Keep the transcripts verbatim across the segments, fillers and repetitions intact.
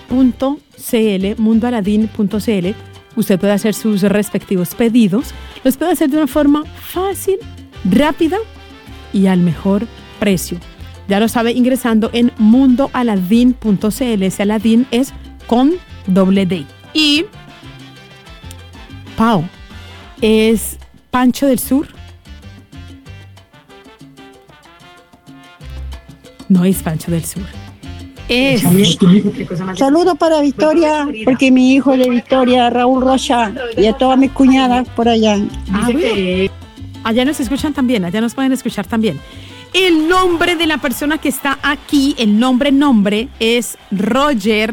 punto c l, mundoaladin punto c l. Usted puede hacer sus respectivos pedidos. Los puede hacer de una forma fácil, rápida y al mejor precio. Ya lo sabe ingresando en mundoaladin punto c l. Ese Aladín es con doble D. Y Pau, ¿es Pancho del Sur? No es Pancho del Sur. Es... Saludos para Victoria, porque mi hijo de Victoria, Raúl Rocha, y a todas mis cuñadas por allá. Ah, bueno. Allá nos escuchan también, allá nos pueden escuchar también. El nombre de la persona que está aquí, el nombre, nombre, es Roger.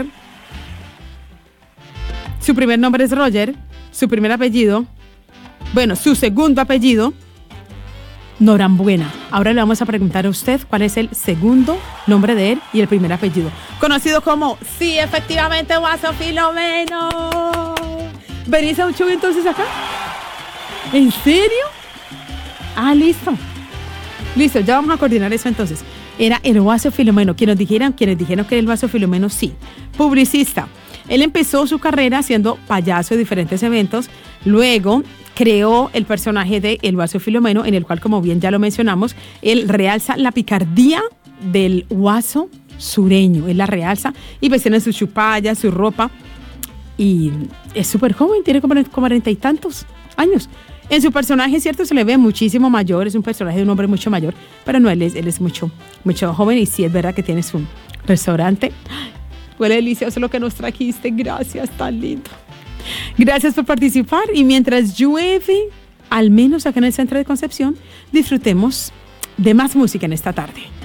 Su primer nombre es Roger, su primer apellido, bueno, su segundo apellido, Norambuena. Ahora le vamos a preguntar a usted cuál es el segundo nombre de él y el primer apellido. Conocido como, sí, efectivamente, Guaso Filomeno. ¿Venís a un show entonces acá? ¿En serio? Ah, listo. Listo, ya vamos a coordinar eso entonces. Era el Guaso Filomeno. Quienes dijeron, quienes dijeron que era el Guaso Filomeno, sí. Publicista. Él empezó su carrera siendo payaso de diferentes eventos. Luego creó el personaje de El Guaso Filomeno, en el cual, como bien ya lo mencionamos, él realza la picardía del guaso sureño. Él la realza y pues tiene sus chupallas, su ropa. Y es súper joven, tiene como cuarenta y tantos años. En su personaje, cierto, se le ve muchísimo mayor. Es un personaje de un hombre mucho mayor. Pero no, él es, él es mucho, mucho joven. Y sí, es verdad que tiene su restaurante. Huele delicioso lo que nos trajiste. Gracias, tan lindo. Gracias por participar. Y mientras llueve, al menos acá en el centro de Concepción, disfrutemos de más música en esta tarde.